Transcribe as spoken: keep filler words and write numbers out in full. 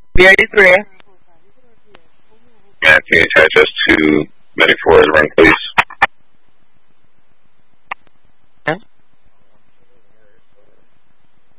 B eighty-three. Man, can you attach us to medic four as run, please?